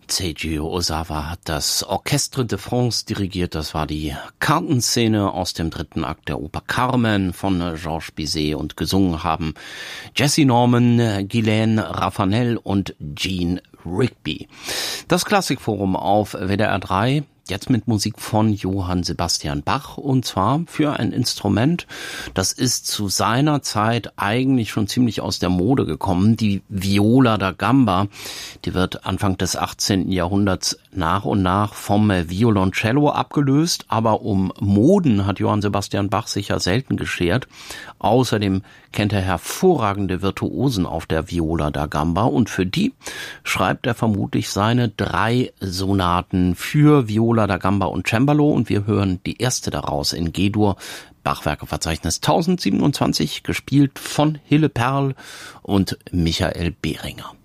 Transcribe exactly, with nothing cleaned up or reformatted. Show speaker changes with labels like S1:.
S1: Seiji Ozawa hat das Orchestre de France dirigiert. Das war die Kartenszene aus dem dritten Akt der Oper Carmen von Georges Bizet, und gesungen haben Jessye Norman, Guylaine Raffanel und Gene Rigby. Das Klassikforum auf W D R drei. Jetzt mit Musik von Johann Sebastian Bach, und zwar für ein Instrument, das ist zu seiner Zeit eigentlich schon ziemlich aus der Mode gekommen, die Viola da Gamba. Die wird Anfang des achtzehnten Jahrhunderts nach und nach vom Violoncello abgelöst, aber um Moden hat Johann Sebastian Bach sich ja selten geschert. Außerdem kennt er hervorragende Virtuosen auf der Viola da Gamba, und für die schreibt er vermutlich seine drei Sonaten für Viola da Gamba und Cembalo, und wir hören die erste daraus in G-Dur, Bachwerkeverzeichnis tausendsiebenundzwanzig, gespielt von Hille Perl und Michael Behringer.